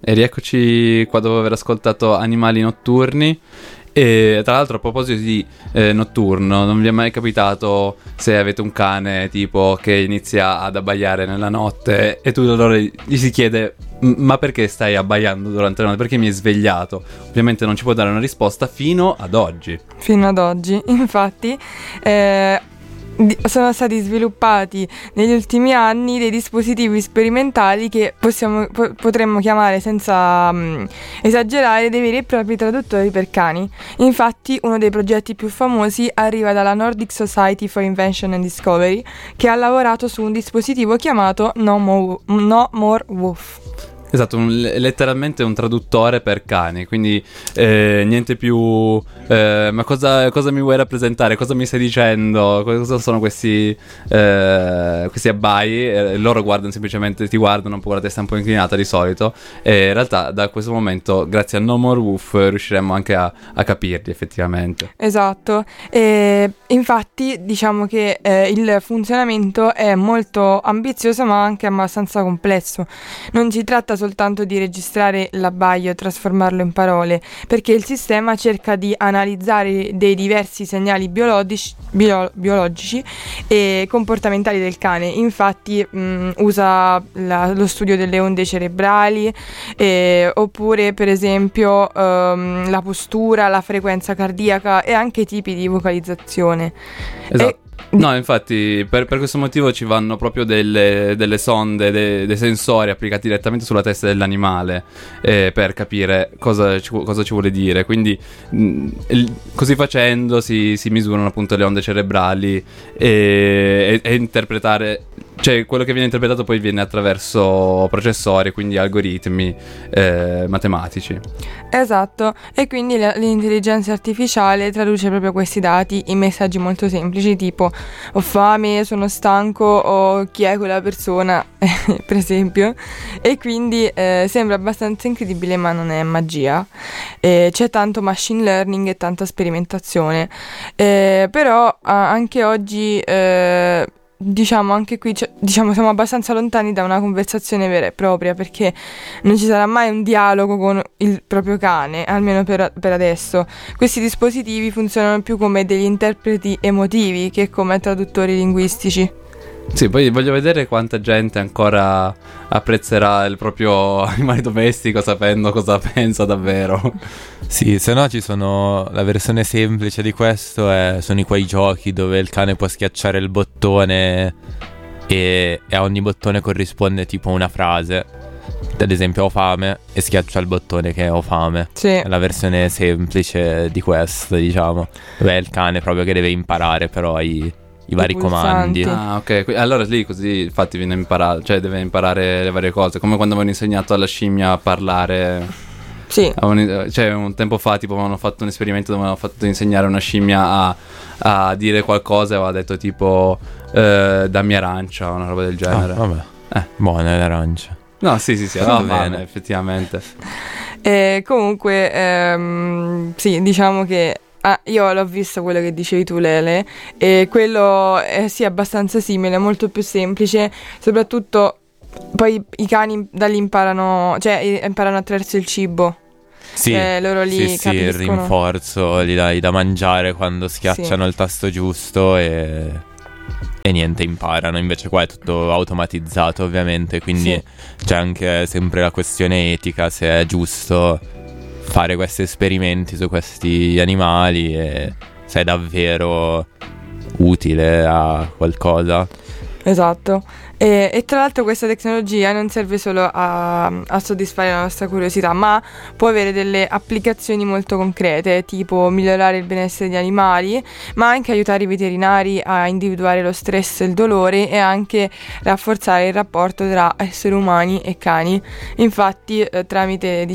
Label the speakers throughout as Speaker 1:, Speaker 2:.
Speaker 1: E rieccoci qua dopo aver ascoltato Animali Notturni. E tra l'altro, a proposito di notturno, non vi è mai capitato, se avete un cane tipo che inizia ad abbaiare nella notte e tu allora gli si chiede: ma perché stai abbaiando durante la notte? Perché mi hai svegliato? Ovviamente non ci può dare una risposta fino ad oggi.
Speaker 2: Fino ad oggi, infatti, sono stati sviluppati negli ultimi anni dei dispositivi sperimentali che potremmo chiamare, senza esagerare, dei veri e propri traduttori per cani. Infatti, uno dei progetti più famosi arriva dalla Nordic Society for Invention and Discovery, che ha lavorato su un dispositivo chiamato No More Woof.
Speaker 1: Esatto, letteralmente un traduttore per cani, quindi niente più ma cosa mi vuoi rappresentare, cosa mi stai dicendo, cosa sono questi abbai, loro guardano semplicemente, ti guardano un po' con la testa un po' inclinata di solito, e in realtà da questo momento, grazie a No More Woof, riusciremo anche a capirli effettivamente.
Speaker 2: Esatto, infatti diciamo che il funzionamento è molto ambizioso ma anche abbastanza complesso. Non si tratta soltanto di registrare l'abbaio e trasformarlo in parole, perché il sistema cerca di analizzare dei diversi segnali biologici e comportamentali del cane. Infatti usa lo studio delle onde cerebrali, oppure per esempio la postura, la frequenza cardiaca e anche i tipi di vocalizzazione.
Speaker 1: Esatto. No, infatti per questo motivo ci vanno proprio delle sonde, dei sensori applicati direttamente sulla testa dell'animale, per capire cosa ci vuole dire. Quindi così facendo si misurano appunto le onde cerebrali e interpretare, cioè quello che viene interpretato poi viene attraverso processori, quindi algoritmi matematici.
Speaker 2: Esatto, e quindi l'intelligenza artificiale traduce proprio questi dati in messaggi molto semplici, tipo ho fame, sono stanco, o chi è quella persona, per esempio. E quindi sembra abbastanza incredibile, ma non è magia. C'è tanto machine learning e tanta sperimentazione, però anche oggi diciamo anche qui siamo abbastanza lontani da una conversazione vera e propria, perché non ci sarà mai un dialogo con il proprio cane, almeno per adesso. Questi dispositivi funzionano più come degli interpreti emotivi che come traduttori linguistici.
Speaker 1: Sì, poi voglio vedere quanta gente ancora apprezzerà il proprio animale domestico sapendo cosa pensa davvero.
Speaker 3: Sì, se no ci sono, la versione semplice di questo sono quei giochi dove il cane può schiacciare il bottone e a ogni bottone corrisponde tipo una frase. Ad esempio ho fame e schiaccia il bottone che ho fame.
Speaker 2: Sì.
Speaker 3: È la versione semplice di questo, diciamo. Dove è il cane proprio che deve imparare però i vari comandi.
Speaker 1: Ah, ok. Allora lì così infatti viene imparato, cioè deve imparare le varie cose, come quando avevano insegnato alla scimmia a parlare.
Speaker 2: Sì.
Speaker 1: Cioè un tempo fa tipo avevano fatto un esperimento dove avevano fatto insegnare una scimmia a dire qualcosa e aveva detto tipo dammi arancia o una roba del genere.
Speaker 3: Vabbè. Buona l'arancia.
Speaker 1: No, sì, va bene, effettivamente.
Speaker 2: Comunque sì, diciamo che io l'ho visto quello che dicevi tu, Lele, e quello è sì abbastanza simile, molto più semplice, soprattutto poi i cani da lì imparano attraverso il cibo.
Speaker 3: Sì,
Speaker 2: loro lì
Speaker 3: sì, il rinforzo gli dai da mangiare quando schiacciano il tasto giusto e niente, imparano. Invece qua è tutto automatizzato ovviamente, quindi c'è anche sempre la questione etica, se è giusto fare questi esperimenti su questi animali e se è davvero utile a qualcosa.
Speaker 2: Esatto. E tra l'altro questa tecnologia non serve solo a soddisfare la nostra curiosità, ma può avere delle applicazioni molto concrete, tipo migliorare il benessere degli animali, ma anche aiutare i veterinari a individuare lo stress e il dolore, e anche rafforzare il rapporto tra esseri umani e cani. Infatti tramite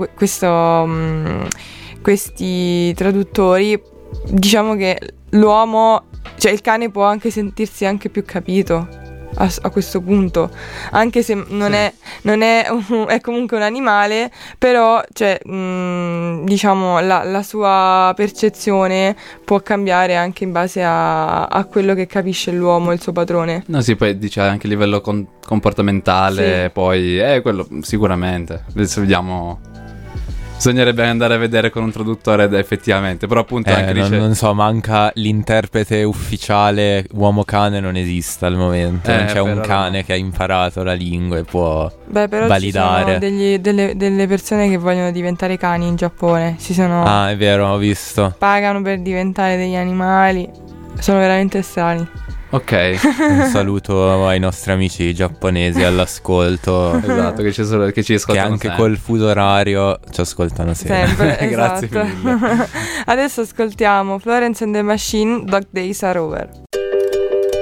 Speaker 2: questi traduttori, diciamo che l'uomo, cioè il cane, può anche sentirsi anche più capito. a questo punto, anche se non è è comunque un animale, però cioè, diciamo la sua percezione può cambiare anche in base a quello che capisce l'uomo, il suo padrone.
Speaker 1: No, sì, poi dice anche a livello comportamentale,
Speaker 2: Sì.
Speaker 1: poi quello sicuramente. Adesso vediamo. Bisognerebbe andare a vedere con un traduttore effettivamente, però appunto anche
Speaker 3: non so, manca l'interprete ufficiale uomo-cane, non esiste al momento, non c'è un cane che ha imparato la lingua e può
Speaker 2: però
Speaker 3: validare.
Speaker 2: ci sono delle persone che vogliono diventare cani in Giappone,
Speaker 3: Ah, è vero, ho visto.
Speaker 2: pagano per diventare degli animali, sono veramente strani.
Speaker 1: Ok.
Speaker 3: Un saluto ai nostri amici giapponesi all'ascolto.
Speaker 1: Esatto, che ci ascoltano
Speaker 3: che anche
Speaker 1: sempre.
Speaker 3: col fuso orario ci ascoltano sempre.
Speaker 1: Grazie
Speaker 2: esatto.
Speaker 1: mille.
Speaker 2: Adesso ascoltiamo Florence and the Machine, Dog Days Are Over.